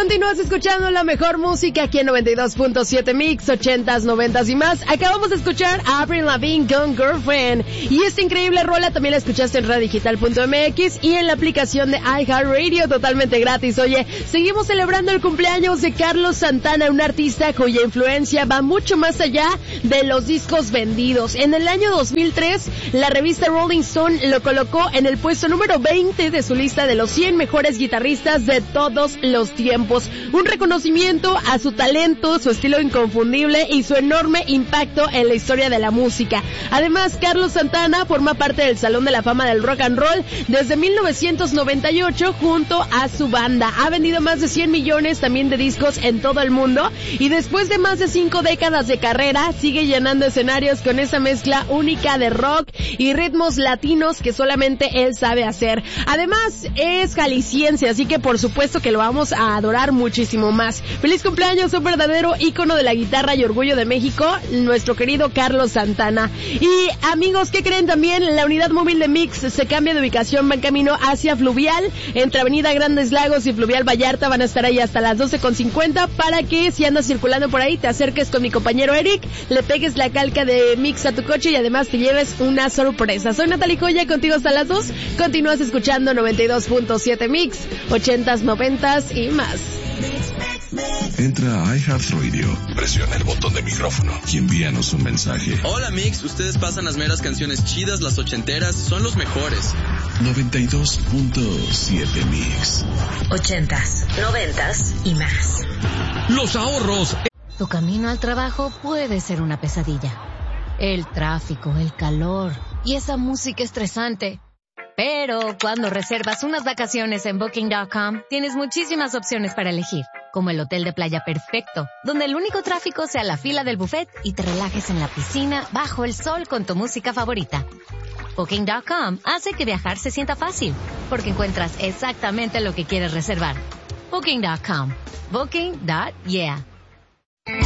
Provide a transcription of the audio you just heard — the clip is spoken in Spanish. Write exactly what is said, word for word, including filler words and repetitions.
Continúas escuchando la mejor música aquí en noventa y dos punto siete Mix, ochentas, noventas y más. Acabamos de escuchar a Avril Lavigne con Girlfriend. Y esta increíble rola también la escuchaste en radio digital punto m x y en la aplicación de iHeartRadio totalmente gratis. Oye, seguimos celebrando el cumpleaños de Carlos Santana, un artista cuya influencia va mucho más allá de los discos vendidos. En el año dos mil tres, la revista Rolling Stone lo colocó en el puesto número veinte de su lista de los cien mejores guitarristas de todos los tiempos. Un reconocimiento a su talento, su estilo inconfundible y su enorme impacto en la historia de la música. Además, Carlos Santana forma parte del Salón de la Fama del Rock and Roll desde mil novecientos noventa y ocho junto a su banda. Ha vendido más de cien millones también de discos en todo el mundo y después de más de cinco décadas de carrera sigue llenando escenarios con esa mezcla única de rock y ritmos latinos que solamente él sabe hacer. Además, es jalisciense, así que por supuesto que lo vamos a adorar muchísimo más. Feliz cumpleaños, un verdadero ícono de la guitarra y orgullo de México, nuestro querido Carlos Santana. Y amigos, ¿qué creen también? La unidad móvil de Mix se cambia de ubicación, van camino hacia Fluvial, entre Avenida Grandes Lagos y Fluvial Vallarta, van a estar ahí hasta las doce con cincuenta para que si andas circulando por ahí te acerques con mi compañero Eric, le pegues la calca de Mix a tu coche y además te lleves una sorpresa. Soy Natalie Joya, contigo hasta las dos, continúas escuchando noventa y dos punto siete Mix, ochentas, noventas y más. Entra a iHeartRadio, presiona el botón de micrófono y envíanos un mensaje. Hola Mix, ustedes pasan las meras canciones chidas, las ochenteras, son los mejores. noventa y dos punto siete Mix. Ochentas, noventas y más. Los ahorros. Tu camino al trabajo puede ser una pesadilla. El tráfico, el calor y esa música estresante. Pero cuando reservas unas vacaciones en Booking punto com, tienes muchísimas opciones para elegir, como el hotel de playa perfecto, donde el único tráfico sea la fila del buffet y te relajes en la piscina bajo el sol con tu música favorita. Booking punto com hace que viajar se sienta fácil, porque encuentras exactamente lo que quieres reservar. Booking punto com. Booking. Yeah.